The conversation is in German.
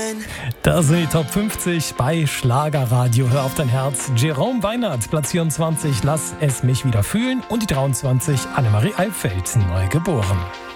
Das sind die Top 50 bei Schlagerradio. Hör auf dein Herz. Jerome Weinert, Platz 24, Lass es mich wieder fühlen. Und die 23, Annemarie Eifeld, neu geboren.